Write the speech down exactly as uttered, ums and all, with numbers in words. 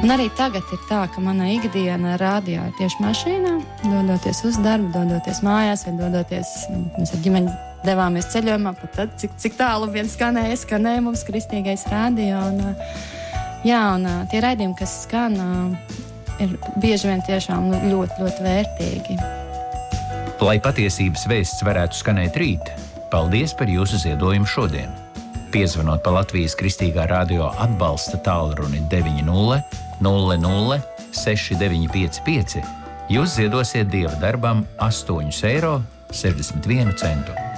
Un arī tagad ir tā, ka mana ikdiena rādio ir tieši mašīnā, dodoties uz darbu, dodoties mājās vai dodoties, mēs ar ģimeni devāmies ceļojumā, pat tad, cik, cik tālu vien skanēja, skanēja mums kristīgais rādio. Un, jā, un tie raidījumi, kas skan, ir bieži vien tiešām ļoti, ļoti vērtīgi. Lai patiesības vēsts varētu skanēt rīt, paldies par jūsu ziedojumu šodien. Piezvanot pa Latvijas Kristīgā radio atbalsta tālruni deviņi nulle nulle nulle seši deviņi pieci pieci, jūs ziedosiet Dieva darbam astoņus eiro sešdesmit vienu centu.